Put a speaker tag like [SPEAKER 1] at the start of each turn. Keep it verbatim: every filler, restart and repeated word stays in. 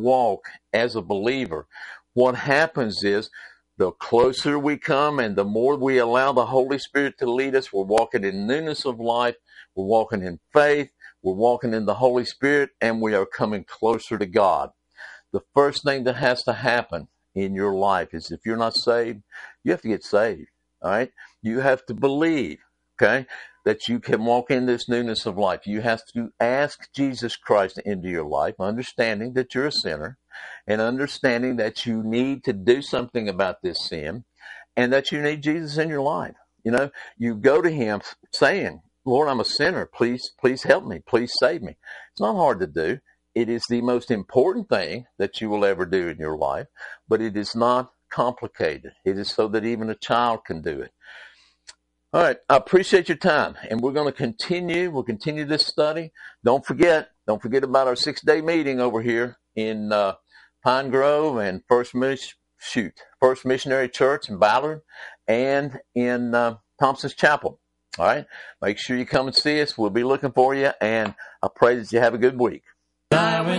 [SPEAKER 1] walk as a believer, what happens is the closer we come and the more we allow the Holy Spirit to lead us, we're walking in newness of life, we're walking in faith, we're walking in the Holy Spirit, and we are coming closer to God. The first thing that has to happen in your life is if you're not saved, you have to get saved, all right? You have to believe, okay, that you can walk in this newness of life. You have to ask Jesus Christ into your life, understanding that you're a sinner, and understanding that you need to do something about this sin, and that you need Jesus in your life. You know, you go to him saying, Lord, I'm a sinner. Please, please help me. Please save me. It's not hard to do. It is the most important thing that you will ever do in your life, but it is not complicated. It is so that even a child can do it. All right, I appreciate your time, and we're going to continue. We'll continue this study. Don't forget, don't forget about our six-day meeting over here in uh, Pine Grove and First Miss, shoot, First Missionary Church in Ballard and in uh, Thompson's Chapel. All right, make sure you come and see us. We'll be looking for you, and I pray that you have a good week.